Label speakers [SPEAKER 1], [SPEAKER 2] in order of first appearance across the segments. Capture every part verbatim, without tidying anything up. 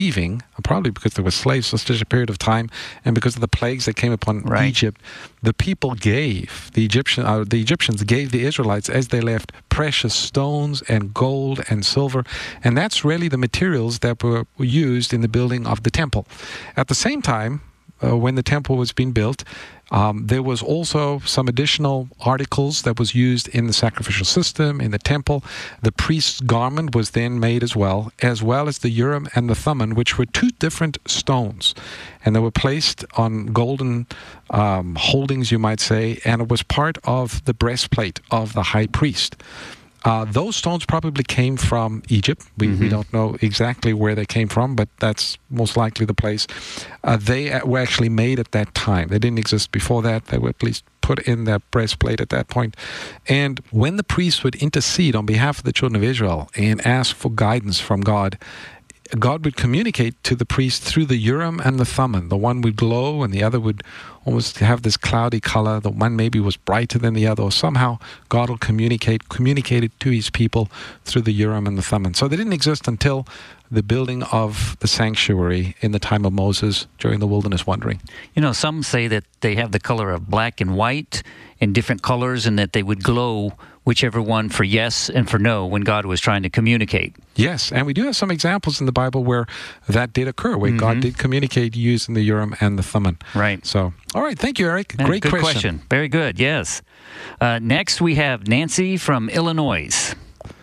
[SPEAKER 1] leaving, probably because they were slaves for such a period of time, and because of the plagues that came upon
[SPEAKER 2] Right.
[SPEAKER 1] Egypt, the people gave the Egyptian, uh, the Egyptians gave the Israelites as they left precious stones and gold and silver, and that's really the materials that were used in the building of the temple. At the same time, uh, when the temple was being built, Um, there was also some additional articles that was used in the sacrificial system, in the temple. The priest's garment was then made as well, as well as the Urim and the Thummim, which were two different stones. And they were placed on golden um, holdings, you might say, and it was part of the breastplate of the high priest. Uh, those stones probably came from Egypt. We,
[SPEAKER 2] Mm-hmm.
[SPEAKER 1] we don't know exactly where they came from, but that's most likely the place. Uh, they were actually made at that time. They didn't exist before that. They were at least put in their breastplate at that point. And when the priests would intercede on behalf of the children of Israel and ask for guidance from God, God would communicate to the priest through the Urim and the Thummim. The one would glow and the other would almost have this cloudy color. The one maybe was brighter than the other, or somehow God will communicate, communicate it to his people through the Urim and the Thummim. So they didn't exist until the building of the sanctuary in the time of Moses during the wilderness wandering.
[SPEAKER 2] You know, some say that they have the color of black and white in different colors, and that they would glow whichever one for yes and for no when God was trying to communicate.
[SPEAKER 1] Yes, and we do have some examples in the Bible where that did occur, where
[SPEAKER 2] Mm-hmm.
[SPEAKER 1] God did communicate using the Urim and the Thummim.
[SPEAKER 2] Right.
[SPEAKER 1] So, all right, thank you, Eric.
[SPEAKER 2] Yeah,
[SPEAKER 1] Great
[SPEAKER 2] good
[SPEAKER 1] question.
[SPEAKER 2] question. Very good, yes. Uh, next, we have Nancy from Illinois.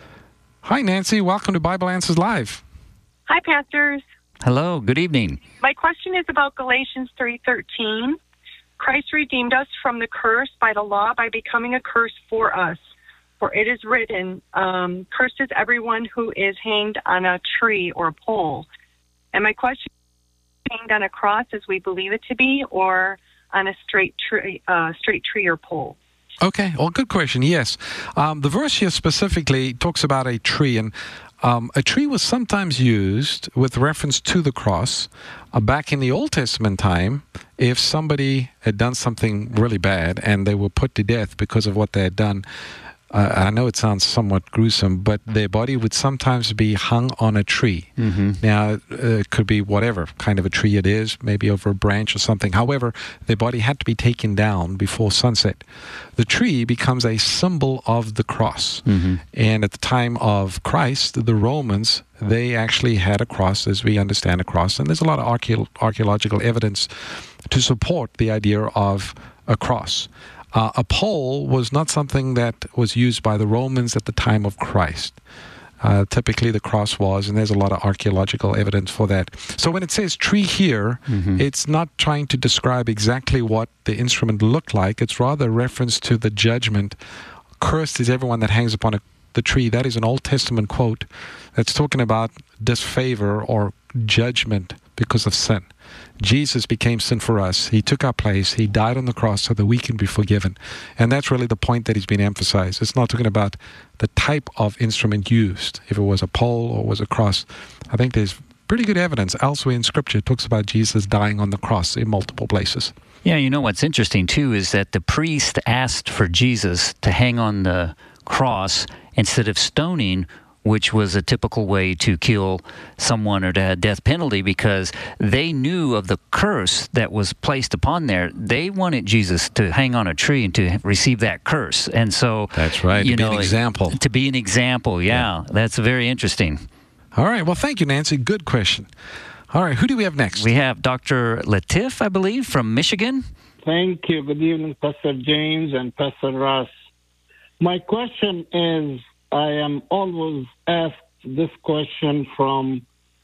[SPEAKER 1] Hi, Nancy. Welcome to Bible Answers Live.
[SPEAKER 3] Hi, pastors.
[SPEAKER 2] Hello, good evening.
[SPEAKER 3] My question is about Galatians three thirteen. Christ redeemed us from the curse by the law by becoming a curse for us. For it is written, um, cursed is everyone who is hanged on a tree or a pole. And my question is, hanged on a cross as we believe it to be, or on a straight tree, uh, straight tree or pole?
[SPEAKER 1] Okay, well, good question. Yes. Um, the verse here specifically talks about a tree, and um, a tree was sometimes used with reference to the cross. Uh, back in the Old Testament time, if somebody had done something really bad and they were put to death because of what they had done, Uh, I know it sounds somewhat gruesome, but their body would sometimes be hung on a tree.
[SPEAKER 2] Mm-hmm.
[SPEAKER 1] Now, uh, it could be whatever kind of a tree it is, maybe over a branch or something. However, their body had to be taken down before sunset. The tree becomes a symbol of the cross.
[SPEAKER 2] Mm-hmm.
[SPEAKER 1] And at the time of Christ, the Romans, they actually had a cross, as we understand a cross. And there's a lot of archae- archaeological evidence to support the idea of a cross. Uh, a pole was not something that was used by the Romans at the time of Christ. Uh, typically the cross was, and there's a lot of archaeological evidence for that. So when it says tree here,
[SPEAKER 2] Mm-hmm.
[SPEAKER 1] it's not trying to describe exactly what the instrument looked like. It's rather a reference to the judgment. Cursed is everyone that hangs upon a, the tree. That is an Old Testament quote that's talking about disfavor or judgment because of sin. Jesus became sin for us. He took our place. He died on the cross so that we can be forgiven. And that's really the point that he's been emphasized. It's not talking about the type of instrument used, if it was a pole or was a cross. I think there's pretty good evidence elsewhere in Scripture. It talks about Jesus dying on the cross in multiple places.
[SPEAKER 2] Yeah, you know what's interesting, too, is that the priest asked for Jesus to hang on the cross instead of stoning, which was a typical way to kill someone or to have death penalty, because they knew of the curse that was placed upon there. They wanted Jesus to hang on a tree and to receive that curse. And so,
[SPEAKER 1] That's right,
[SPEAKER 2] you
[SPEAKER 1] to be
[SPEAKER 2] know,
[SPEAKER 1] an example.
[SPEAKER 2] To be an example, yeah. That's very interesting.
[SPEAKER 1] All right. Well, thank you, Nancy. Good question. All right. Who do we have next?
[SPEAKER 2] We have Doctor Latif, I believe, from Michigan.
[SPEAKER 4] Thank you. Good evening, Pastor James and Pastor Ross. My question is, I am always asked this question from,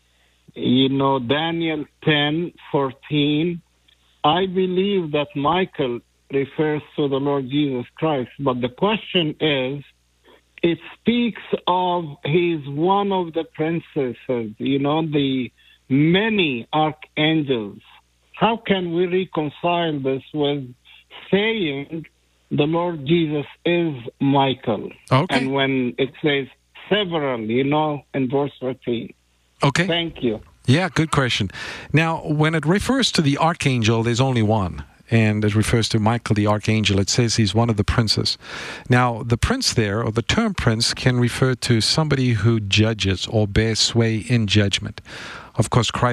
[SPEAKER 4] you know, Daniel ten fourteen. I believe that Michael refers to the Lord Jesus Christ, but the question is, it speaks of he's one of the princesses, you know, the many archangels. How can we reconcile this with saying the Lord Jesus is Michael?
[SPEAKER 1] Okay.
[SPEAKER 4] And when it says several, you know, in verse thirteen.
[SPEAKER 1] Okay.
[SPEAKER 4] Thank you.
[SPEAKER 1] Yeah, good question. Now, when it refers to the archangel, there's only one. And it refers to Michael the archangel. It says he's one of the princes. Now, the prince there, or the term prince, can refer to somebody who judges or bears sway in judgment. Of course, Christ